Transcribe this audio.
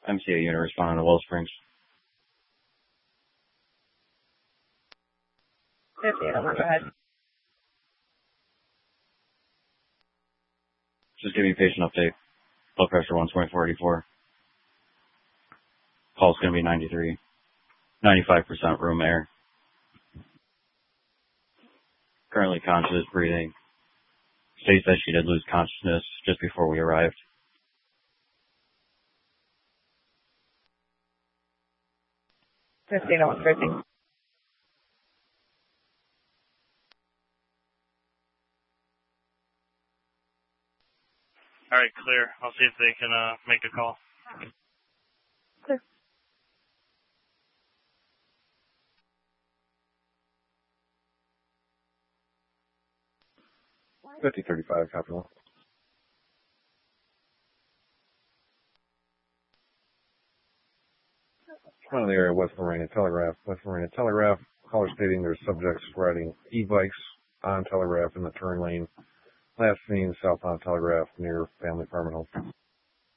MCA unit responding to Well Springs. 50, go ahead. Just give me a patient update. Blood pressure 124/84. Pulse going to be 93. 95% room air. Currently conscious, breathing. States that she did lose consciousness just before we arrived. Christina 150. All right, clear. I'll see if they can make a call. Clear. $50.35, copy one. Front of the area, West Marina Telegraph. West Marina Telegraph, caller stating there's subjects riding e-bikes on Telegraph in the turn lane. Last seen southbound Telegraph near Family Farm and Home.